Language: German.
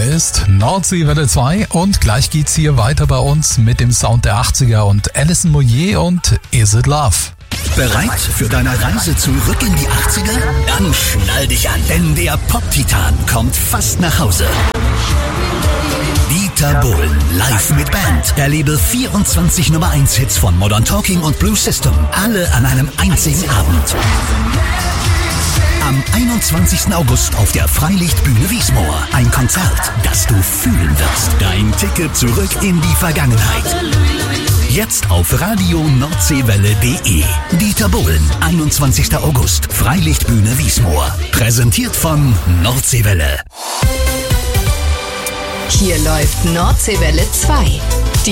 Hier ist Nordseewelle 2 und gleich geht's hier weiter bei uns mit dem Sound der 80er und Alison Moyet und Is It Love. Bereit für deine Reise zurück in die 80er? Dann schnall dich an, denn der Pop-Titan kommt fast nach Hause. Dieter Bohlen, live mit Band. Erlebe 24 Nummer 1 Hits von Modern Talking und Blue System. Alle an einem einzigen Abend. Am 21. August auf der Freilichtbühne Wiesmoor. Ein Konzert, das du fühlen wirst. Dein Ticket zurück in die Vergangenheit. Jetzt auf radionordseewelle.de. Dieter Bohlen, 21. August, Freilichtbühne Wiesmoor. Präsentiert von Nordseewelle. Hier läuft Nordseewelle 2.